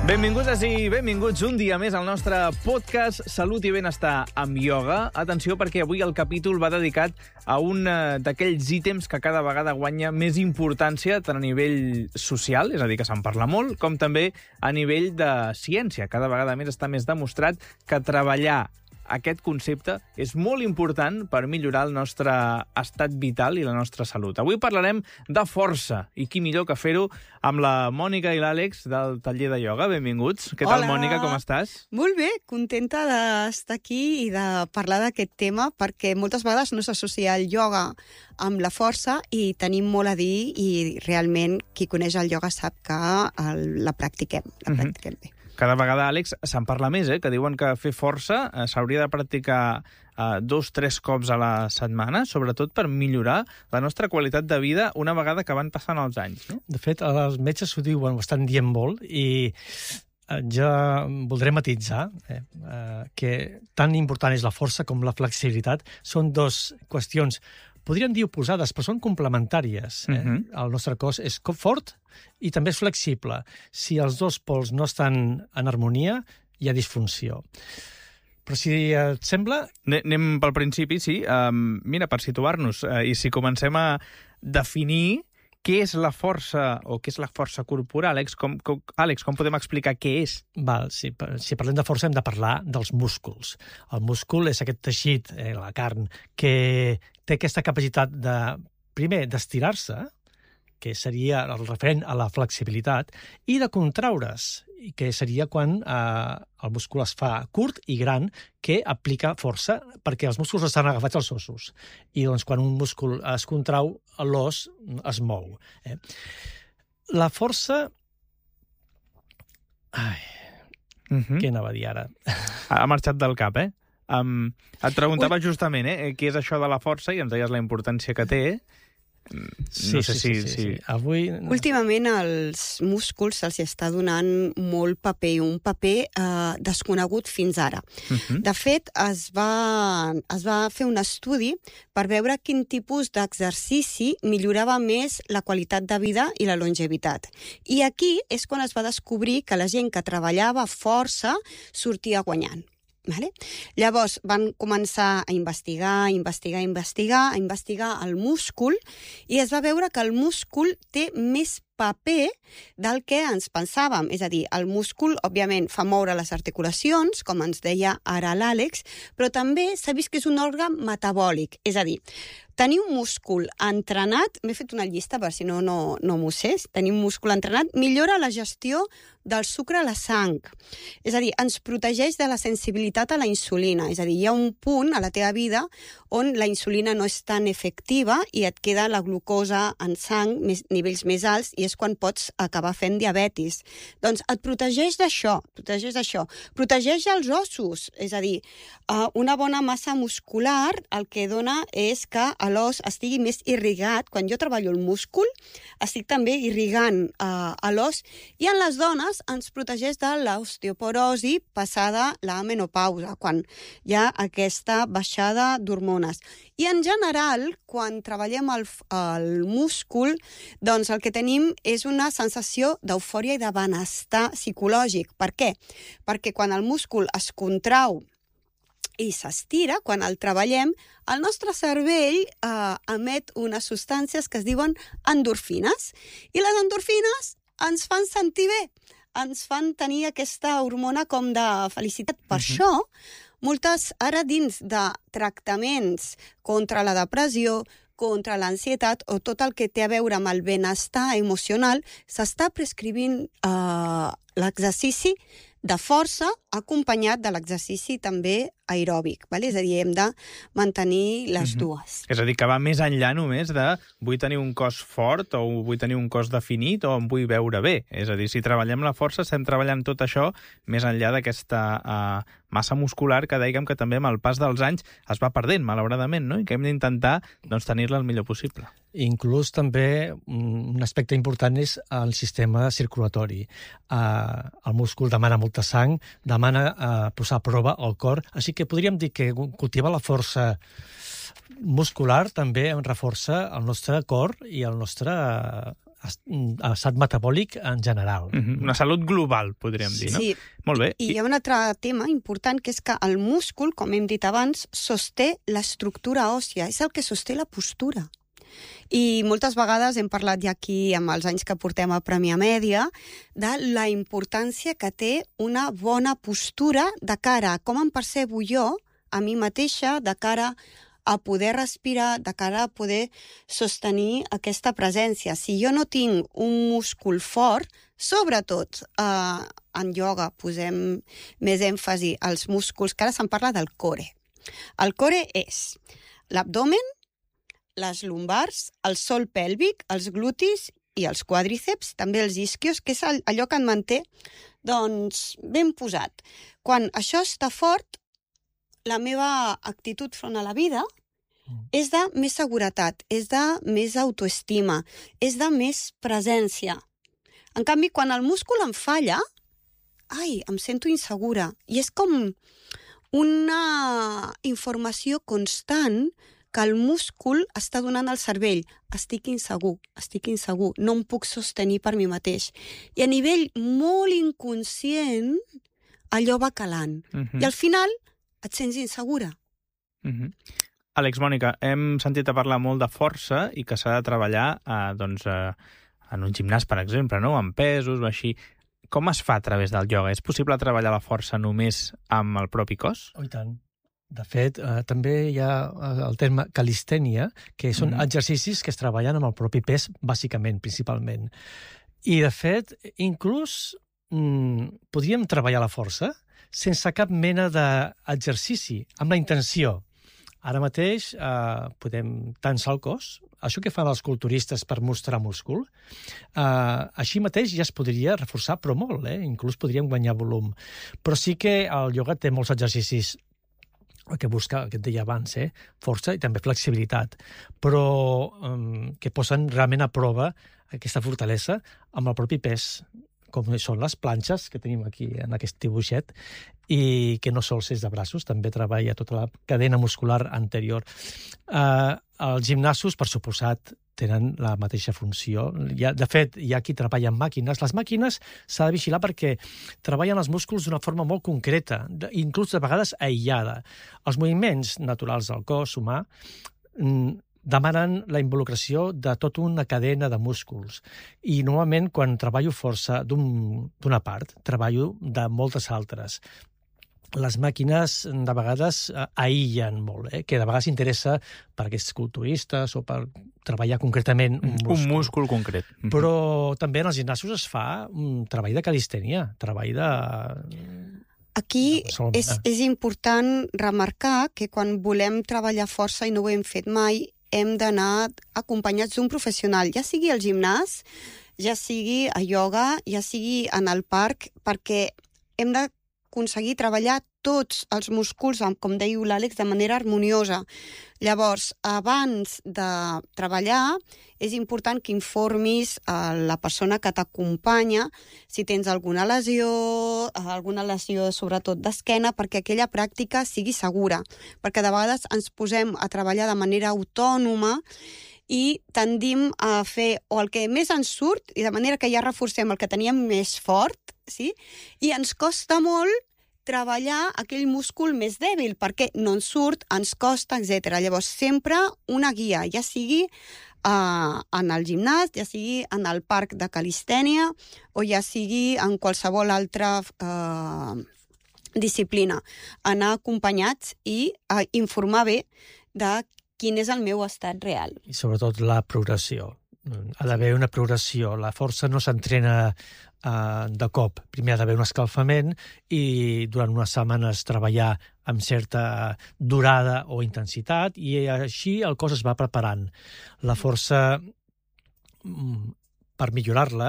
Benvingudes i benvinguts un dia més al nostre podcast Salut i Benestar amb ioga. Atenció, perquè avui el capítol va dedicat a un d'aquells ítems que cada vegada guanya més importància tant a nivell social, és a dir, que se'n parla molt, com també a nivell de ciència. Cada vegada més està més demostrat que treballar aquest concepte és molt important per millorar el nostre estat vital i la nostra salut. Avui parlarem de força, i qui millor que fer-ho amb la Mònica i l'Àlex del taller de ioga. Benvinguts. Què tal, Mònica, com estàs? Molt bé, contenta d'estar aquí i de parlar d'aquest tema, perquè moltes vegades no s'associa el ioga amb la força i tenim molt a dir, i realment qui coneix el ioga sap que la practiquem bé. Cada vegada, Àlex, se'n parla més, que diuen que fer força s'hauria de practicar 2-3 cops a la setmana, sobretot per millorar la nostra qualitat de vida una vegada que van passant els anys. No? De fet, els metges ho diuen, ho estan dient molt, i jo voldré matisar que tan important és la força com la flexibilitat. Són dues qüestions, podríem dir oposades, però són complementàries. El nostre cos és fort i també és flexible. Si els dos pols no estan en harmonia, hi ha disfunció. Però si et sembla... Anem pel principi, sí. Mira, per situar-nos, i si comencem a definir què és la força o què és la força corporal, Àlex, com podem explicar què és? Si parlem de força hem de parlar dels músculs. El múscul és aquest teixit, la carn, que té aquesta capacitat primer, d'estirar-se, que seria el referent a la flexibilitat, i de contraure's, que seria quan el múscul es fa curt i gran, que aplica força, perquè els músculs estan agafats als ossos. I doncs quan un múscul es contrau, l'os es mou. La força... Què anava a dir ara? Ha marxat del cap, Et preguntava justament què és això de la força i ens deies la importància que té. Sí. Avui... Últimament als músculs se'ls està donant molt paper, un paper desconegut fins ara. De fet, es va fer un estudi per veure quin tipus d'exercici millorava més la qualitat de vida i la longevitat. I aquí és quan es va descobrir que la gent que treballava força sortia guanyant. Vale? Llavors van començar a investigar el múscul, i es va veure que el múscul té més paper del que ens pensàvem. És a dir, el múscul, òbviament, fa moure les articulacions, com ens deia ara l'Àlex, però també s'ha vist que és un òrgan metabòlic. És a dir, tenir un múscul entrenat, m'he fet una llista per si no mossés, tenir un múscul entrenat millora la gestió del sucre a la sang. És a dir, ens protegeix de la sensibilitat a la insulina. És a dir, hi ha un punt a la teva vida on la insulina no és tan efectiva i et queda la glucosa en sang, nivells més alts, i és quan pots acabar fent diabetis. Doncs et protegeix d'això, protegeix els ossos. És a dir, una bona massa muscular el que dona és que l'os estigui més irrigat. Quan jo treballo el múscul, estic també irrigant l'os, i en les dones ens protegeix de l'osteoporosi passada la menopausa, quan hi ha aquesta baixada d'hormones. I en general, quan treballem el múscul, doncs el que tenim és una sensació d'eufòria i de benestar psicològic. Per què? Perquè quan el múscul es contrau i s'estira, quan el treballem, el nostre cervell emet unes substàncies que es diuen endorfines. I les endorfines ens fan sentir bé, ens fan tenir aquesta hormona com de felicitat. Per això, ara dins de tractaments contra la depressió, contra l'ansietat o tot el que té a veure amb el benestar emocional, s'està prescrivint l'exercici de força acompanyat de l'exercici també aeròbic. És a dir, hem de mantenir les dues. És a dir, que va més enllà només de vull tenir un cos fort o vull tenir un cos definit o em vull veure bé. És a dir, si treballem la força, estem treballant tot això més enllà d'aquesta massa muscular que dèiem que també amb el pas dels anys es va perdent, malauradament, no? I que hem d'intentar tenir-la el millor possible. Inclús també un aspecte important és el sistema circulatori. El múscul demana molta sang, demana posar a prova el cor, així que podríem dir que cultivar la força muscular també reforça el nostre cor i el nostre estat metabòlic en general. Una salut global, podríem dir, no? Sí. Molt bé. I hi ha un altre tema important, que és que el múscul, com hem dit abans, sosté l'estructura òssia, és el que sosté la postura. I moltes vegades hem parlat ja aquí, amb els anys que portem a Premià Mèdia, de la importància que té una bona postura de cara a com em percebo jo, a mi mateixa, de cara a poder respirar, de cara a poder sostenir aquesta presència. Si jo no tinc un múscul fort, sobretot en ioga posem més èmfasi als músculs, que ara se'n parla del core. El core és l'abdomen, les lumbars, el sòl pèlvic, els glutis i els quàdriceps, també els isquios, que és allò que et manté doncs, ben posat. Quan això està fort, la meva actitud front a la vida és de més seguretat, és de més autoestima, és de més presència. En canvi, quan el múscul em falla, em sento insegura. I és com una informació constant que el múscul està donant al cervell. Estic insegur, no em puc sostenir per mi mateix. I a nivell molt inconscient, allò va calant. I al final et sents insegura. Àlex, Mònica, hem sentit a parlar molt de força i que s'ha de treballar en un gimnàs, per exemple, no? Amb pesos o així. Com es fa a través del ioga? És possible treballar la força només amb el propi cos? Oh, i tant. De fet, també hi ha el terme calistènia, que són exercicis que es treballen amb el propi pes, bàsicament, principalment. I, de fet, inclús podríem treballar la força sense cap mena d'exercici, amb la intenció. Ara mateix podem tensar el cos, això que fan els culturistes per mostrar múscul. Així mateix ja es podria reforçar, però molt, inclús podríem guanyar volum. Però sí que el ioga té molts exercicis, el que busca, que et deia abans, força i també flexibilitat, però que posen realment a prova aquesta fortalesa amb el propi pes, com són les planxes que tenim aquí en aquest dibuixet, i que no sols és de braços, també treballa tota la cadena muscular anterior. Els gimnasos, per suposat, tenen la mateixa funció. De fet, hi ha qui treballa amb màquines. Les màquines s'ha de vigilar perquè treballen els músculs d'una forma molt concreta, inclús de vegades aïllada. Els moviments naturals del cos humà demanen la involucració de tota una cadena de músculs. I normalment, quan treballo força d'una part, treballo de moltes altres. Les màquines, de vegades, aïllen molt, que de vegades interessa per aquests culturistes o per treballar concretament un múscul. Un múscul concret. Però també en els gimnasos es fa un treball de calistènia, treball de... Aquí és important remarcar que quan volem treballar força i no ho hem fet mai, hem d'anar acompanyats d'un professional, ja sigui al gimnàs, ja sigui a ioga, ja sigui en el parc, perquè hem d'aconseguir treballar tots els músculs, com dèieu l'Àlex, de manera harmoniosa. Llavors, abans de treballar, és important que informis a la persona que t'acompanya si tens alguna lesió sobretot d'esquena, perquè aquella pràctica sigui segura. Perquè de vegades ens posem a treballar de manera autònoma i tendim a fer o el que més ens surt, i de manera que ja reforcem el que teníem més fort, sí? I ens costa molt treballar aquell múscul més dèbil, perquè no ens surt, ens costa, etc. Llavors, sempre una guia, ja sigui en el gimnàs, ja sigui en el parc de calistènia o ja sigui en qualsevol altra disciplina. Anar acompanyats i informar bé de quin és el meu estat real. I sobretot la progressió. Ha d'haver una progressió. La força no s'entrena de cop. Primer ha d'haver un escalfament i durant unes setmanes treballar amb certa durada o intensitat i així el cos es va preparant. La força, per millorar-la,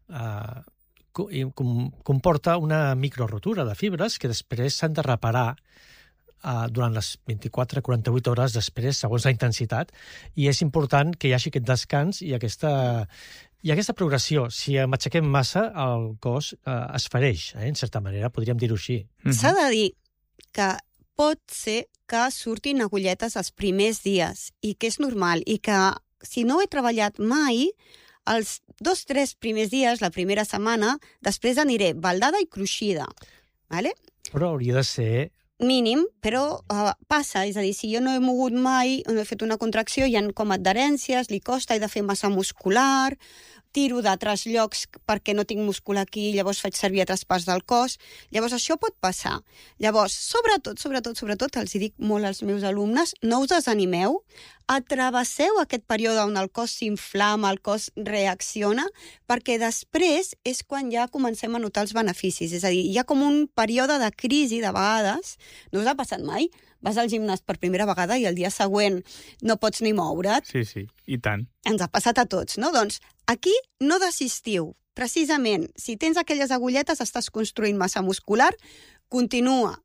comporta una microrotura de fibres que després s'han de reparar durant les 24-48 hores després, segons la intensitat, i és important que hi hagi aquest descans i aquesta progressió. Si m'aixequem massa, el cos es fereix, en certa manera, podríem dir-ho així. S'ha de dir que pot ser que surtin agulletes els primers dies i que és normal i que si no ho he treballat mai, els 2-3 primers dies, la primera setmana, després aniré baldada i cruixida. Vale? Però hauria de ser... Mínim, però passa, és a dir, si jo no he mogut mai, no he fet una contracció, hi ha com adherències, li costa, he de fer massa muscular, tiro d'altres llocs perquè no tinc múscul aquí, llavors faig servir altres parts del cos. Llavors, això pot passar. Llavors, sobretot, els hi dic molt als meus alumnes, no us desanimeu, atravesseu aquest període on el cos s'inflama, el cos reacciona, perquè després és quan ja comencem a notar els beneficis. És a dir, hi ha com un període de crisi, de vegades, no us ha passat mai? Vas al gimnàs per primera vegada i el dia següent no pots ni moure't. Sí, i tant. Ens ha passat a tots, no? Doncs aquí no desistiu. Precisament, si tens aquelles agulletes, estàs construint massa muscular, continua,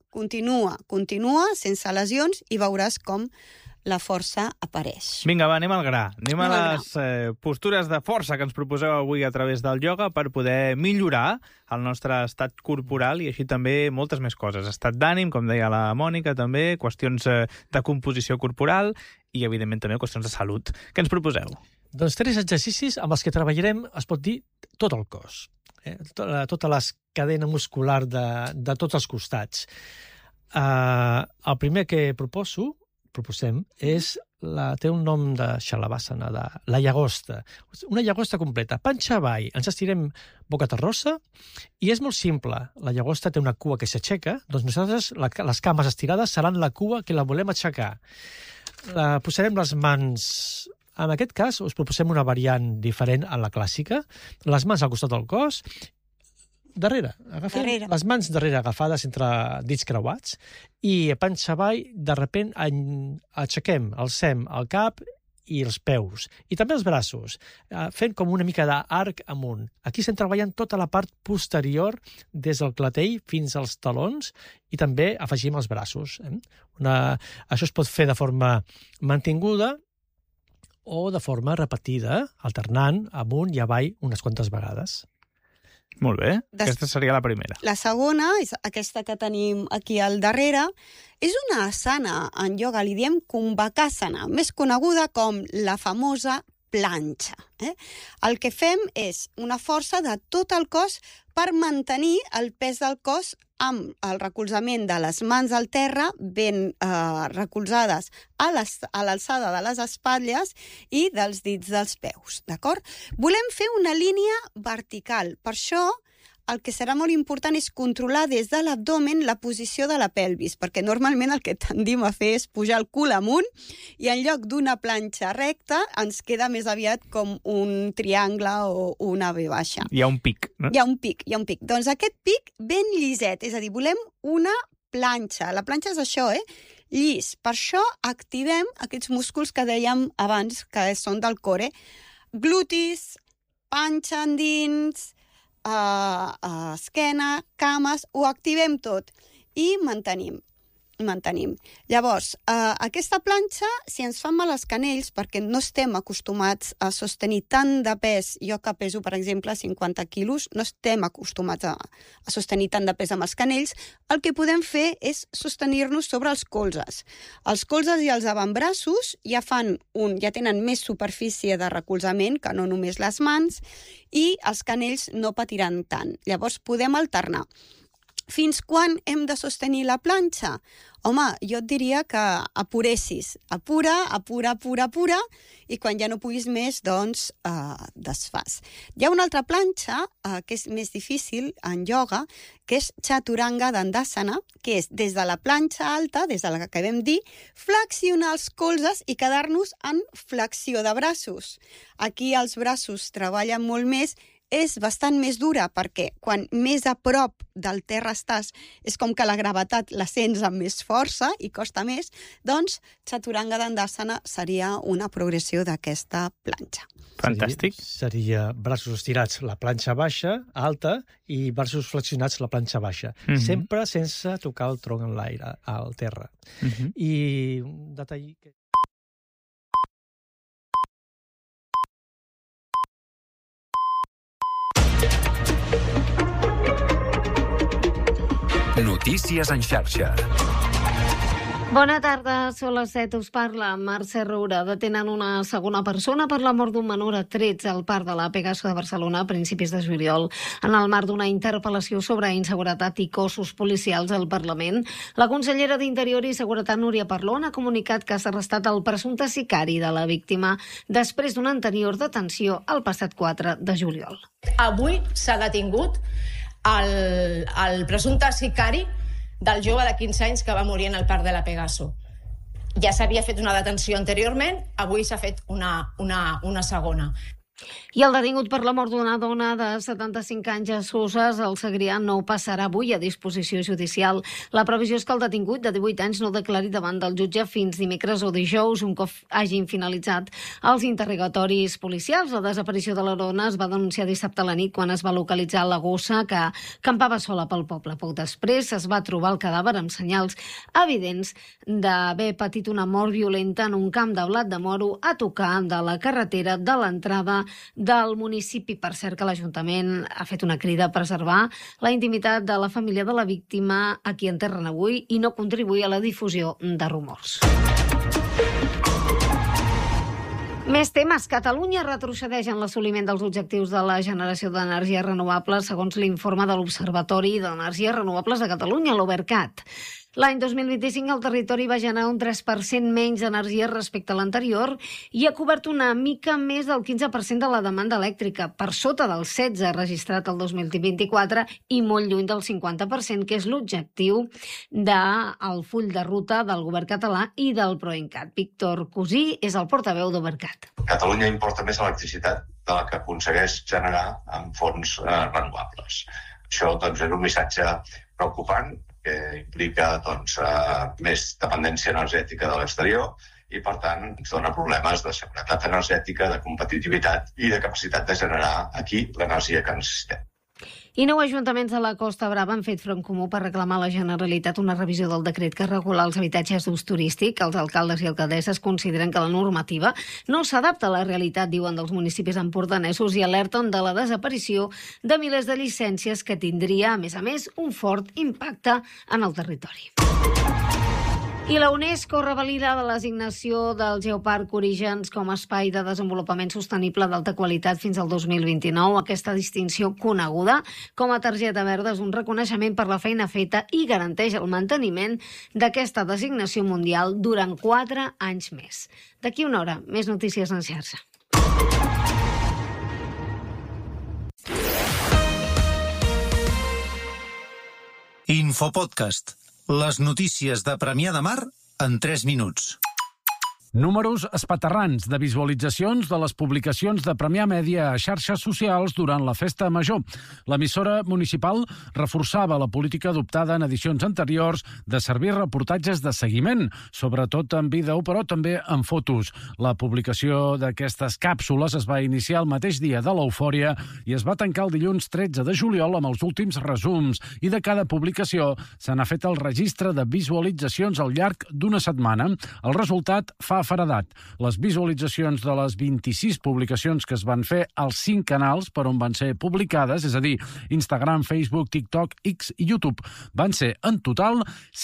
sense lesions, i veuràs com la força apareix. Vinga, va, anem al gra. Anem a les postures de força que ens proposeu avui a través del ioga per poder millorar el nostre estat corporal i així també moltes més coses. Estat d'ànim, com deia la Mònica, també, qüestions de composició corporal i, evidentment, també qüestions de salut. Què ens proposeu? Doncs 3 exercicis amb els que treballarem, es pot dir, tot el cos. Tota la cadena muscular de tots els costats. El primer que proposem té un nom de Shalabhasana, de la llagosta. Una llagosta completa. Panxa avall, ens estirem boca terrosa i és molt simple. La llagosta té una cua que s'aixeca, doncs nosaltres, les cames estirades, seran la cua que la volem aixecar. Posarem les mans... En aquest cas, us proposem una variant diferent a la clàssica. Les mans al costat del cos, darrere. Agafem les mans darrere agafades entre dits creuats i a panxa avall, de repent, aixequem, alcem el cap i els peus. I també els braços, fent com una mica d'arc amunt. Aquí estem treballant tota la part posterior, des del clatell fins als talons, i també afegim els braços. Això es pot fer de forma mantinguda o de forma repetida, alternant amunt i avall unes quantes vegades. Molt bé, aquesta seria la primera. La segona, és aquesta que tenim aquí al darrere, és una asana en ioga, li diem Kumbhakasana, més coneguda com la famosa planxa. El que fem és una força de tot el cos per mantenir el pes del cos amb el recolzament de les mans al terra, ben recolzades a l'alçada de les espatlles i dels dits dels peus, d'acord? Volem fer una línia vertical, per això el que serà molt important és controlar des de l'abdomen la posició de la pelvis, perquè normalment el que tendim a fer és pujar el cul amunt i en lloc d'una planxa recta ens queda més aviat com un triangle o una V baixa. Hi ha un pic, no? Hi ha un pic. Doncs aquest pic ben lliset, és a dir, volem una planxa. La planxa és això, llis. Per això activem aquests músculs que dèiem abans, que són del core. Glutis, panxa endins, esquena, cames, ho activem tot i mantenim. Llavors, aquesta planxa, si ens fan mal els canells, perquè no estem acostumats a sostenir tant de pes, jo que peso, per exemple, 50 quilos, no estem acostumats a sostenir tant de pes amb els canells, el que podem fer és sostenir-nos sobre els colzes. Els colzes i els avantbraços ja tenen més superfície de recolzament que no només les mans i els canells no patiran tant. Llavors podem alternar. Fins quan hem de sostenir la planxa? Home, jo et diria que apuressis. Apura, i quan ja no puguis més, doncs desfàs. Hi ha una altra planxa que és més difícil en ioga, que és Chaturanga Dandasana, que és des de la planxa alta, des de la que vam dir, flexionar els colzes i quedar-nos en flexió de braços. Aquí els braços treballen molt més, és bastant més dura perquè quan més a prop del terra estàs és com que la gravetat la sents amb més força i costa més, doncs Chaturanga Dandasana seria una progressió d'aquesta planxa. Fantàstic. Seria braços estirats, la planxa baixa, alta, i braços flexionats, la planxa baixa. Sempre sense tocar el tronc en l'aire, al terra. I un detall... Notícies en xarxa. Bona tarda, són les 7, us parla Mercè Roura. Detenen una segona persona per la mort d'un menor a trets al parc de la Pegaso de Barcelona a principis de juliol, en el marc d'una interpel·lació sobre inseguretat i cossos policials al Parlament. La consellera d'Interior i Seguretat, Núria Parlon, ha comunicat que s'ha arrestat el presumpte sicari de la víctima després d'una anterior detenció el passat 4 de juliol. Avui s'ha detingut el presumpte sicari del jove de 15 anys que va morir en el parc de la Pegaso. Ja s'havia fet una detenció anteriorment, avui s'ha fet una segona. I el detingut per la mort d'una dona de 75 anys a Soses, al Segrià, no passarà avui a disposició judicial. La previsió és que el detingut de 18 anys no declari davant del jutge fins dimecres o dijous, un cop hagin finalitzat els interrogatoris policials. La desaparició de la dona es va denunciar dissabte a la nit quan es va localitzar la gossa que campava sola pel poble. Poc després es va trobar el cadàver amb senyals evidents d'haver patit una mort violenta en un camp de blat de moro a tocar de la carretera de l'entrada del municipi. Per cert, que l'Ajuntament ha fet una crida a preservar la intimitat de la família de la víctima a qui enterren avui i no contribuir a la difusió de rumors. Més temes. Catalunya retrocedeix en l'assoliment dels objectius de la generació d'energies renovables, segons l'informe de l'Observatori d'Energies Renovables de Catalunya, l'Obercat. L'any 2025 el territori va generar un 3% menys d'energia respecte a l'anterior i ha cobert una mica més del 15% de la demanda elèctrica, per sota del 16% registrat el 2024 i molt lluny del 50%, que és l'objectiu del full de ruta del govern català i del PROENCAT. Víctor Cosí és el portaveu d'Obercat. Catalunya importa més electricitat de la que aconsegueix generar amb fonts renovables. Això és un missatge preocupant que implica més dependència energètica de l'exterior i, per tant, ens dona problemes de seguretat energètica, de competitivitat i de capacitat de generar aquí l'energia que necessitem. I 9 ajuntaments de la Costa Brava han fet front comú per reclamar a la Generalitat una revisió del decret que regula els habitatges d'ús turístic. Els alcaldes i alcaldesses consideren que la normativa no s'adapta a la realitat, diuen, dels municipis empordanesos i alerten de la desaparició de milers de llicències que tindria, a més, un fort impacte en el territori. I la UNESCO revalida la designació del Geoparc Orígens com a espai de desenvolupament sostenible d'alta qualitat fins al 2029. Aquesta distinció, coneguda com a targeta verda, és un reconeixement per la feina feta i garanteix el manteniment d'aquesta designació mundial durant 4 anys més. D'aquí una hora, més notícies en xarxa. Infopodcast. Les notícies de Premià de Mar en 3 minuts. Números espaterrants de visualitzacions de les publicacions de Premià Mèdia a xarxes socials durant la festa major. L'emissora municipal reforçava la política adoptada en edicions anteriors de servir reportatges de seguiment, sobretot en vídeo, però també en fotos. La publicació d'aquestes càpsules es va iniciar el mateix dia de l'eufòria i es va tancar el dilluns 13 de juliol amb els últims resums, i de cada publicació se n'ha fet el registre de visualitzacions al llarg d'una setmana. El resultat fa feredat. Les visualitzacions de les 26 publicacions que es van fer als 5 canals per on van ser publicades, és a dir, Instagram, Facebook, TikTok, X i YouTube, van ser en total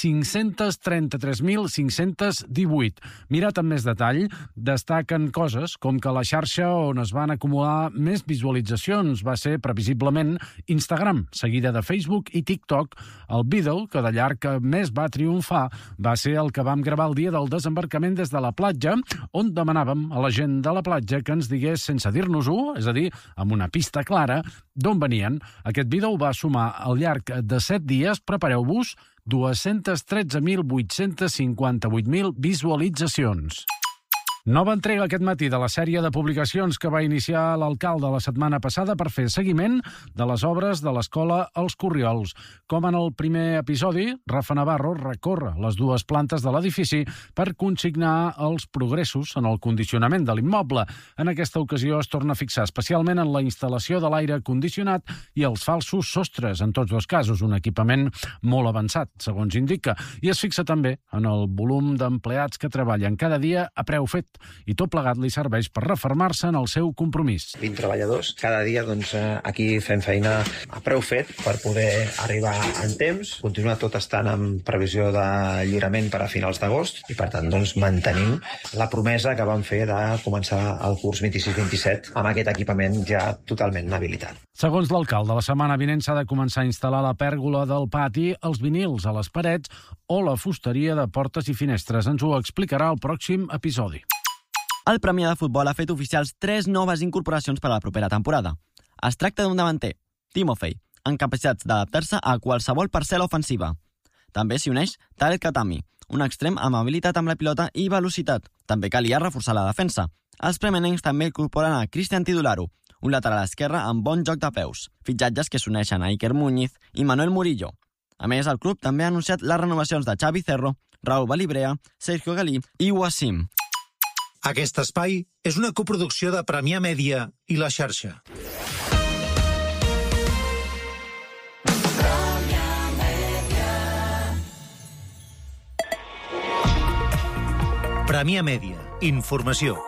533.518. Mirat amb més detall, destaquen coses com que la xarxa on es van acumular més visualitzacions va ser previsiblement Instagram, seguida de Facebook i TikTok. El vídeo que de llarg més va triomfar va ser el que vam gravar el dia del desembarcament des de la platja, on demanàvem a la gent de la platja que ens digués sense dir-nos-ho, és a dir, amb una pista clara, d'on venien. Aquest vídeo va sumar al llarg de 7 dies, prepareu-vos, 213.858.000 visualitzacions. Nova entrega aquest matí de la sèrie de publicacions que va iniciar l'alcalde la setmana passada per fer seguiment de les obres de l'escola Els Corriols. Com en el primer episodi, Rafa Navarro recorre les 2 plantes de l'edifici per consignar els progressos en el condicionament de l'immoble. En aquesta ocasió es torna a fixar especialment en la instal·lació de l'aire condicionat i els falsos sostres, en tots 2 casos, un equipament molt avançat, segons indica, i es fixa també en el volum d'empleats que treballen cada dia a preu fet. fort i tot plegat li serveix per refermar-se en el seu compromís. 20 treballadors. Cada dia aquí fem feina a preu fet per poder arribar en temps. Continua tot estant en previsió de lliurament per a finals d'agost i, per tant, mantenim la promesa que vam fer de començar el curs 26-27 amb aquest equipament ja totalment habilitat. Segons l'alcalde, la setmana vinent s'ha de començar a instal·lar la pèrgola del pati, els vinils a les parets o la fusteria de portes i finestres. Ens ho explicarà el pròxim episodi. El Premià de Futbol ha fet oficials 3 noves incorporacions per a la propera temporada. Es tracta d'un davanter, Timofey, amb capacitats d'adaptar-se a qualsevol parcel·la ofensiva. També s'hi uneix Tarek Katami, un extrem amb habilitat amb la pilota i velocitat. També calia reforçar la defensa. Els premenencs també incorporen a Cristian Tidularo, un lateral esquerre amb bon joc de peus. Fitxatges que s'uneixen a Iker Muñiz i Manuel Murillo. A més, el club també ha anunciat les renovacions de Xavi Cerro, Raúl Balibrea, Sergio Galí i Wassim. Aquest espai és una coproducció de Premià Mèdia i La Xarxa. Premià Mèdia. Informació.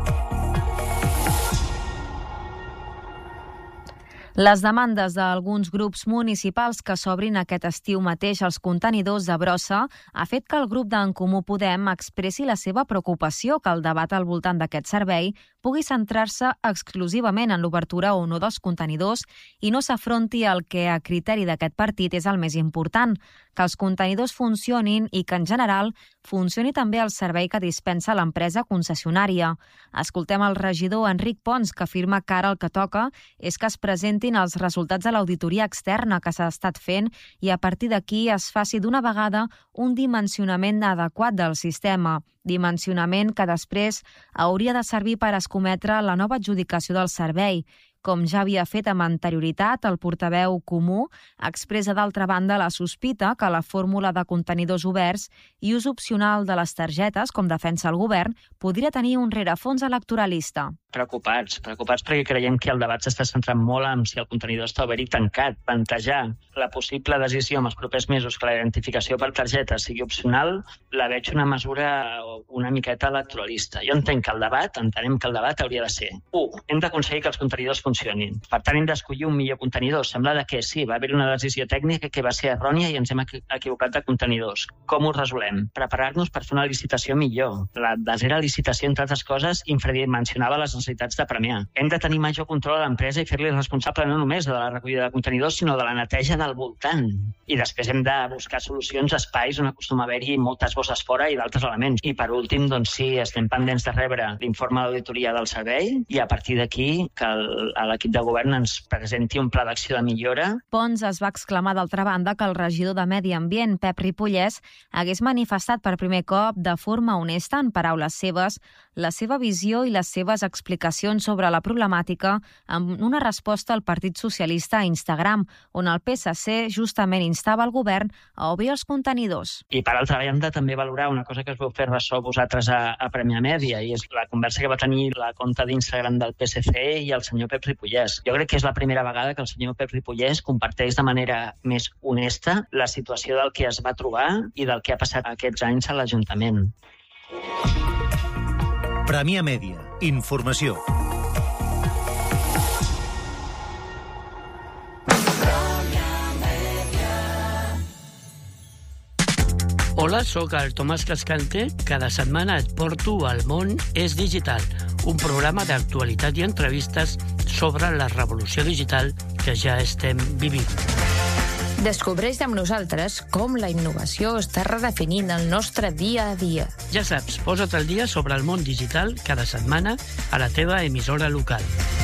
Les demandes d'alguns grups municipals que s'obrin aquest estiu mateix als contenidors de brossa ha fet que el grup d'En Comú Podem expressi la seva preocupació que el debat al voltant d'aquest servei pugui centrar-se exclusivament en l'obertura o no dels contenidors i no s'afronti el que a criteri d'aquest partit és el més important, que els contenidors funcionin i que en general funcioni també el servei que dispensa l'empresa concessionària. Escoltem el regidor Enric Pons, que afirma que ara el que toca és que es presentin els resultats de l'auditoria externa que s'ha estat fent i a partir d'aquí es faci d'una vegada un dimensionament adequat del sistema. Dimensionament que després hauria de servir per escometre la nova adjudicació del servei. Com ja havia fet amb anterioritat, el portaveu comú expressa d'altra banda la sospita que la fórmula de contenidors oberts i ús opcional de les targetes, com defensa el govern, podria tenir un rerefons electoralista. Preocupats perquè creiem que el debat s'està centrant molt en si el contenidor està obert i tancat. Plantejar la possible decisió en els propers mesos que la identificació per targeta sigui opcional la veig una mesura una miqueta electoralista. Jo entenem que el debat hauria de ser 1. Hem d'aconseguir que els contenidors funcionin. Per tant, hem d'escollir un millor contenidor. Sembla que sí, va haver una decisió tècnica que va ser errònia i ens hem equivocat de contenidors. Com ho resolem? Preparar-nos per fer una licitació millor. La darrera licitació, entre altres coses, infradimensionava les necessitats de Premià. Hem de tenir major control a l'empresa i fer-li responsable no només de la recollida de contenidors, sinó de la neteja del voltant. I després hem de buscar solucions a espais on acostuma a haver-hi moltes bosses fora i d'altres elements. I per últim, sí, estem pendents de rebre l'informe d'auditoria del servei i a partir d'aquí que l'equip de govern ens presenti un pla d'acció de millora. Pons es va exclamar d'altra banda que el regidor de Medi Ambient, Pep Ripollès, hagués manifestat per primer cop de forma honesta, en paraules seves, la seva visió i les seves explicacions sobre la problemàtica amb una resposta al Partit Socialista a Instagram, on el PSC justament instava el govern a obrir els contenidors. I per altra banda també valorar una cosa que us vau fer ressò vosaltres a Premià Mèdia, i és la conversa que va tenir la compte d'Instagram del PSC i el senyor Pep Ripollès. Jo crec que és la primera vegada que el senyor Pep Ripollès comparteix de manera més honesta la situació del que es va trobar i del que ha passat aquests anys a l'Ajuntament. Premià Mèdia. Informació. Hola, sóc el Tomàs Cascante. Cada setmana et porto al Món és Digital, un programa d'actualitat i entrevistes sobre la revolució digital que ja estem vivint. Descobreix amb nosaltres com la innovació està redefinint el nostre dia a dia. Ja saps, posa't al dia sobre el món digital cada setmana a la teva emissora local.